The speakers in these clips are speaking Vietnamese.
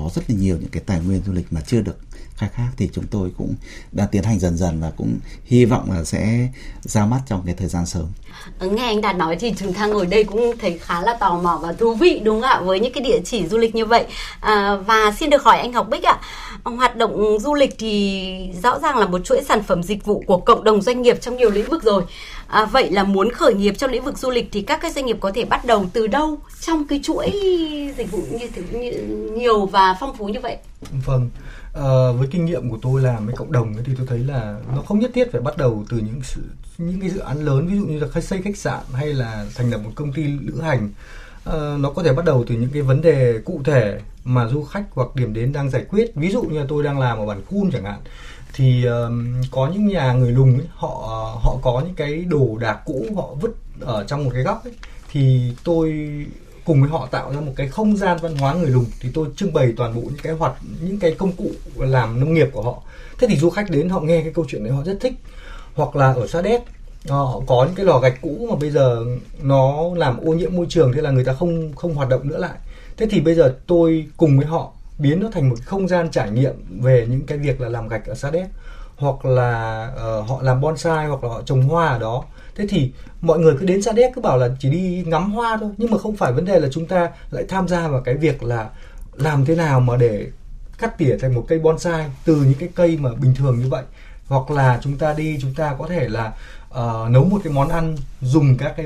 có rất là nhiều những cái tài nguyên du lịch mà chưa được khai thác, thì chúng tôi cũng đang tiến hành dần dần và cũng hy vọng là sẽ ra mắt trong cái thời gian sớm. Nghe anh Đạt nói thì chúng ta ngồi đây cũng thấy khá là tò mò và thú vị đúng không ạ, với những cái địa chỉ du lịch như vậy. Và xin được hỏi anh Ngọc Bích ạ, hoạt động du lịch thì rõ ràng là một chuỗi sản phẩm dịch vụ của cộng đồng doanh nghiệp trong nhiều lĩnh vực rồi. Vậy là muốn khởi nghiệp trong lĩnh vực du lịch thì các cái doanh nghiệp có thể bắt đầu từ đâu trong cái chuỗi dịch vụ như nhiều và phong phú như vậy? Vâng, với kinh nghiệm của tôi làm với cộng đồng thì tôi thấy là nó không nhất thiết phải bắt đầu từ những cái dự án lớn, ví dụ như là xây khách sạn hay là thành lập một công ty lữ hành. Nó có thể bắt đầu từ những cái vấn đề cụ thể mà du khách hoặc điểm đến đang giải quyết. Ví dụ như là tôi đang làm ở Bản Khun chẳng hạn, thì có những nhà người Lùng ấy, họ có những cái đồ đạc cũ họ vứt ở trong một cái góc ấy, thì tôi cùng với họ tạo ra một cái không gian văn hóa người Lùng, thì tôi trưng bày toàn bộ những cái công cụ làm nông nghiệp của họ. Thế thì du khách đến họ nghe cái câu chuyện đấy họ rất thích. Hoặc là ở Sa Đéc họ có những cái lò gạch cũ mà bây giờ nó làm ô nhiễm môi trường, thế là người ta không hoạt động nữa lại. Thế thì bây giờ tôi cùng với họ biến nó thành một không gian trải nghiệm về những cái việc là làm gạch ở Sa Đéc, hoặc là họ làm bonsai, hoặc là họ trồng hoa ở đó. Thế thì mọi người cứ đến Sa Đéc cứ bảo là chỉ đi ngắm hoa thôi, nhưng mà không phải vấn đề là chúng ta lại tham gia vào cái việc là làm thế nào mà để cắt tỉa thành một cây bonsai từ những cái cây mà bình thường như vậy. Hoặc là chúng ta có thể là nấu một cái món ăn dùng các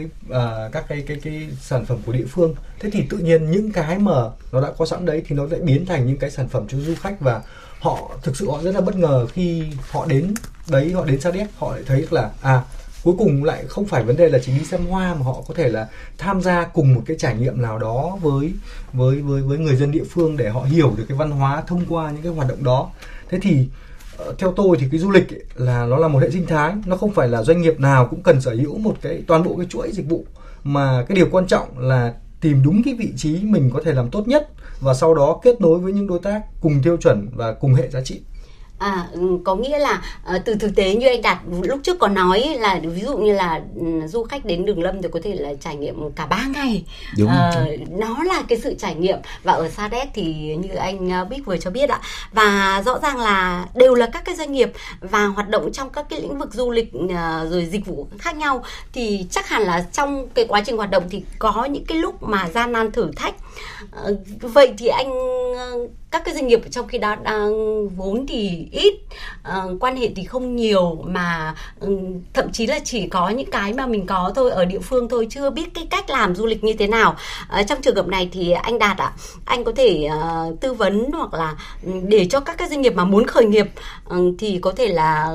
cái sản phẩm của địa phương. Thế thì tự nhiên những cái mà nó đã có sẵn đấy thì nó lại biến thành những cái sản phẩm cho du khách, và họ thực sự họ rất là bất ngờ khi họ đến đấy, họ đến Sa Đéc họ lại thấy là cuối cùng lại không phải vấn đề là chỉ đi xem hoa, mà họ có thể là tham gia cùng một cái trải nghiệm nào đó với người dân địa phương để họ hiểu được cái văn hóa thông qua những cái hoạt động đó. Thế thì theo tôi thì cái du lịch ấy, là nó là một hệ sinh thái, nó không phải là doanh nghiệp nào cũng cần sở hữu một cái toàn bộ cái chuỗi dịch vụ, mà cái điều quan trọng là tìm đúng cái vị trí mình có thể làm tốt nhất, và sau đó kết nối với những đối tác cùng tiêu chuẩn và cùng hệ giá trị. Có nghĩa là từ thực tế như anh Đạt lúc trước có nói là ví dụ như là du khách đến Đường Lâm thì có thể là trải nghiệm cả 3 ngày. Nó là cái sự trải nghiệm. Và ở Sa Đéc thì như anh Bích vừa cho biết ạ, và rõ ràng là đều là các cái doanh nghiệp và hoạt động trong các cái lĩnh vực du lịch rồi dịch vụ khác nhau, thì chắc hẳn là trong cái quá trình hoạt động thì có những cái lúc mà gian nan thử thách. Vậy thì các cái doanh nghiệp trong khi đó đang vốn thì ít, quan hệ thì không nhiều, mà thậm chí là chỉ có những cái mà mình có thôi, ở địa phương thôi, chưa biết cái cách làm du lịch như thế nào. Trong trường hợp này thì anh Đạt ạ, anh có thể tư vấn hoặc là để cho các cái doanh nghiệp mà muốn khởi nghiệp thì có thể là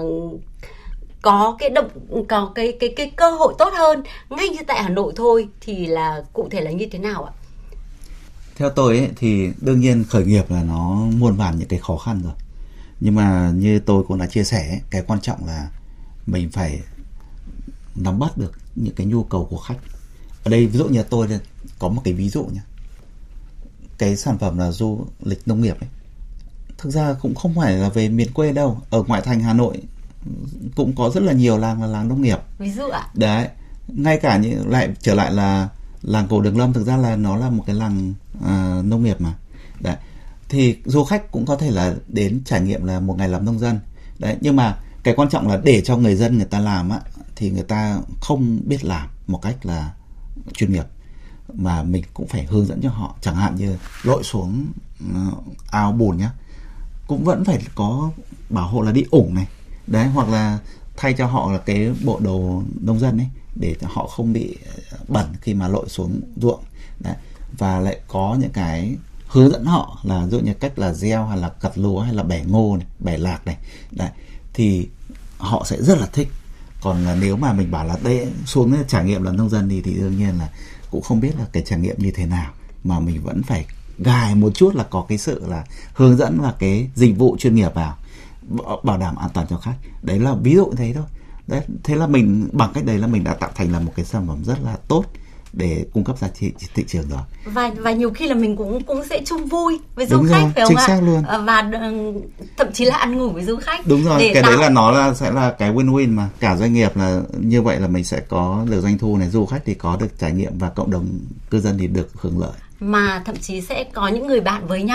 có cái cơ hội tốt hơn ngay như tại Hà Nội thôi, thì là cụ thể là như thế nào ạ? Theo tôi ấy, thì đương nhiên khởi nghiệp là nó muôn vàn những cái khó khăn rồi. Nhưng mà như tôi cũng đã chia sẻ ấy, cái quan trọng là mình phải nắm bắt được những cái nhu cầu của khách. Ở đây ví dụ như tôi có một cái ví dụ nhé. Cái sản phẩm là du lịch nông nghiệp ấy, thực ra cũng không phải là về miền quê đâu. Ở ngoại thành Hà Nội cũng có rất là nhiều làng nông nghiệp. Ví dụ ạ? Đấy, ngay cả lại trở lại là làng cổ Đường Lâm, thực ra là nó là một cái làng nông nghiệp mà. Đấy, thì du khách cũng có thể là đến trải nghiệm là một ngày làm nông dân. Đấy, nhưng mà cái quan trọng là để cho người dân người ta làm á, thì người ta không biết làm một cách là chuyên nghiệp, mà mình cũng phải hướng dẫn cho họ. Chẳng hạn như lội xuống ao bùn nhá, cũng vẫn phải có bảo hộ là đi ủng này. Đấy, hoặc là thay cho họ là cái bộ đồ nông dân ấy, để họ không bị bẩn khi mà lội xuống ruộng. Đấy, và lại có những cái hướng dẫn họ là ví dụ như cách là gieo hay là gặt lúa hay là bẻ ngô này, bẻ lạc này. Đấy, thì họ sẽ rất là thích. Còn là nếu mà mình bảo là đây xuống trải nghiệm là nông dân thì đương nhiên là cũng không biết là cái trải nghiệm như thế nào, mà mình vẫn phải gài một chút là có cái sự là hướng dẫn và cái dịch vụ chuyên nghiệp vào, bảo đảm an toàn cho khách. Đấy là ví dụ thế thôi. Đấy, thế là mình bằng cách đấy là mình đã tạo thành là một cái sản phẩm rất là tốt để cung cấp ra thị trường rồi. Và nhiều khi là mình cũng sẽ chung vui với du Đúng khách, rồi, phải không chính ạ? xác luôn. Và thậm chí là ăn ngủ với du khách. Đúng rồi, cái đấy là nó sẽ là cái win-win mà. Cả doanh nghiệp là như vậy là mình sẽ có được doanh thu này, du khách thì có được trải nghiệm, và cộng đồng cư dân thì được hưởng lợi. Mà thậm chí sẽ có những người bạn với nhau.